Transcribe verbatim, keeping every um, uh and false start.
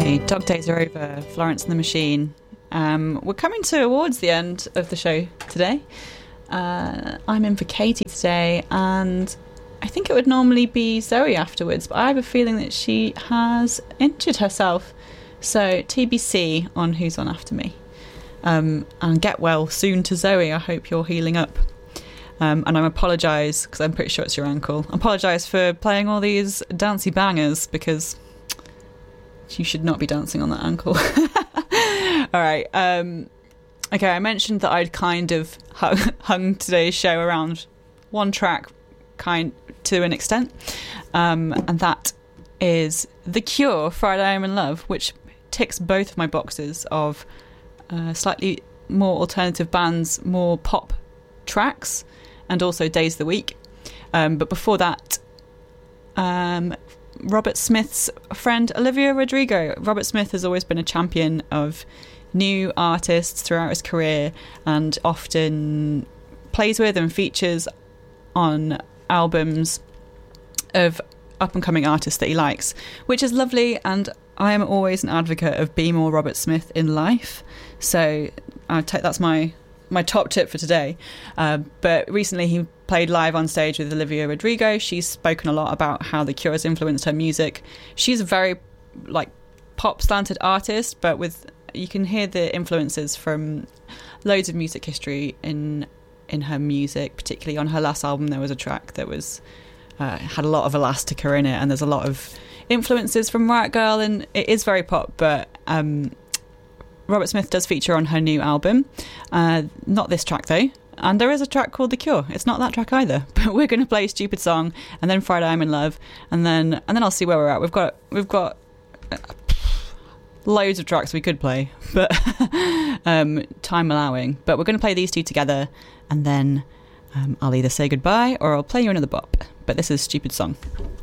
Lovely. Dog days are over. Florence and the Machine. Um, we're coming towards the end of the show today. Uh, I'm in for Katie today, and I think it would normally be Zoe afterwards, but I have a feeling that she has injured herself. So T B C on who's on after me. Um, and get well soon to Zoe. I hope you're healing up. Um, and I apologise, because I'm pretty sure it's your ankle. I apologise for playing all these dancey bangers, because you should not be dancing on that ankle. All right. Um, okay, I mentioned that I'd kind of hung, hung today's show around one track kind to an extent. Um, and that is The Cure, Friday I'm in Love, which ticks both of my boxes of uh, slightly more alternative bands, more pop tracks, and also days of the week. Um, but before that, um, Robert Smith's friend Olivia Rodrigo. Robert Smith has always been a champion of new artists throughout his career, and often plays with and features on albums of up-and-coming artists that he likes, which is lovely, and I am always an advocate of be more Robert Smith in life. So I take that's my my top tip for today. Uh, but recently he played live on stage with Olivia Rodrigo. She's spoken a lot about how The Cure has influenced her music. She's a very like pop slanted artist, but with you can hear the influences from loads of music history in in her music. Particularly on her last album, there was a track that was uh, had a lot of Elastica in it, and there's a lot of influences from Riot Girl, and it is very pop. But um, Robert Smith does feature on her new album. Uh, not this track though. And there is a track called The Cure. It's not that track either. But we're going to play Stupid Song, and then Friday I'm in Love, and then and then I'll see where we're at. We've got we've got uh, loads of tracks we could play, but um, time allowing. But we're going to play these two together, and then um, I'll either say goodbye or I'll play you another bop. But this is Stupid Song.